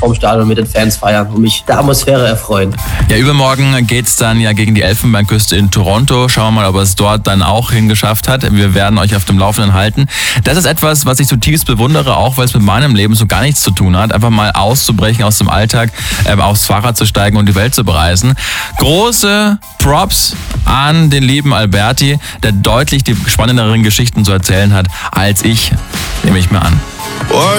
vorm Stadion mit den Fans feiern und mich der Atmosphäre erfreuen. Ja, übermorgen geht's dann ja gegen die Elfenbeinküste in Toronto. Schauen wir mal, ob er es dort dann auch hingeschafft hat. Wir werden euch auf dem Laufenden halten. Das ist etwas, was ich zutiefst bewundere, auch weil es mit meinem Leben so gar nichts zu tun hat. Einfach mal auszubrechen aus dem Alltag, aufs Fahrrad zu steigen und die Welt zu bereisen. Große Props an den lieben Alberti, der deutlich die spannenderen Geschichten zu erzählen hat als ich, nehme ich mir an.